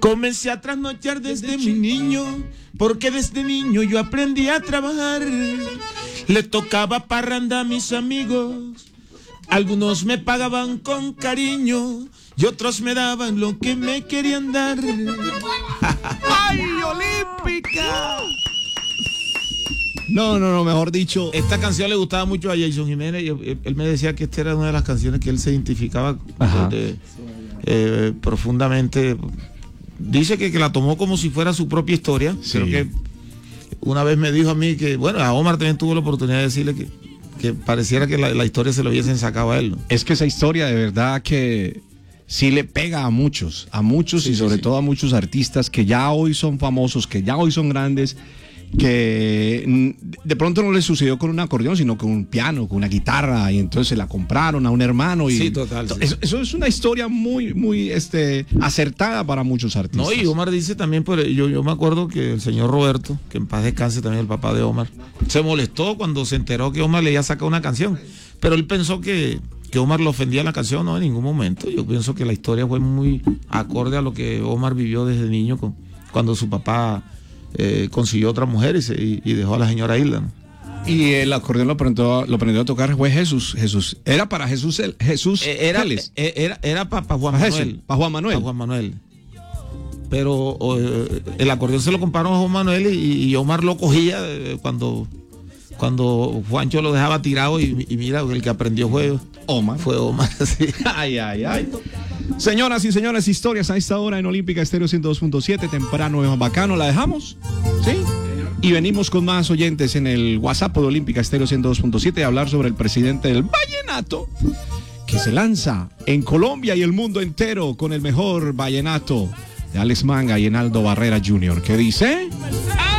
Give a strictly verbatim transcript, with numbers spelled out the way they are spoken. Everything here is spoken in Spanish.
Comencé a trasnochar desde mi niño, porque desde niño yo aprendí a trabajar. Le tocaba parranda a mis amigos, algunos me pagaban con cariño y otros me daban lo que me querían dar. ¡Ay, Olímpica! No, no, no, mejor dicho. Esta canción le gustaba mucho a Jason Jiménez y él, él me decía que esta era una de las canciones que él se identificaba de, eh, profundamente. Dice que, que la tomó como si fuera su propia historia. Sí. Creo que una vez me dijo a mí que, bueno, a Omar también tuvo la oportunidad de decirle que, que pareciera que la, la historia se lo hubiesen sacado a él, ¿no? Es que esa historia de verdad que sí le pega a muchos, a muchos sí, y sobre sí, todo sí. a muchos artistas que ya hoy son famosos, que ya hoy son grandes, que de pronto no les sucedió con un acordeón, sino con un piano, con una guitarra, y entonces se la compraron a un hermano. Y sí, total. Sí. Eso, eso es una historia muy, muy este, acertada para muchos artistas. No, y Omar dice también, pues, yo, yo me acuerdo que el señor Roberto, que en paz descanse también el papá de Omar, se molestó cuando se enteró que Omar le había sacado una canción, pero él pensó que, que Omar lo ofendía en la canción. No, en ningún momento. Yo pienso que la historia fue muy acorde a lo que Omar vivió desde niño con, cuando su papá Eh, consiguió otra mujer y, se, y, y dejó a la señora Hilda, ¿no? Y el acordeón lo aprendió, lo aprendió a tocar fue Jesús. Jesús. Era para Jesús el, Jesús eh, era, eh, era, era para pa Juan Manuel. Para Juan Manuel. Pa Juan Manuel. Pero eh, el acordeón se lo compraron a Juan Manuel y, y Omar lo cogía eh, cuando, cuando Juancho lo dejaba tirado y, y mira, el que aprendió fue Omar. Fue Omar, sí. Ay, ay, ay. Señoras y señores, historias a esta hora en Olímpica Estéreo ciento dos punto siete, temprano es bacano, ¿la dejamos? ¿Sí? Y venimos con más oyentes en el WhatsApp de Olímpica Estéreo ciento dos punto siete a hablar sobre el presidente del vallenato que se lanza en Colombia y el mundo entero con el mejor vallenato de Alex Manga y Enaldo Barrera junior ¿Qué dice?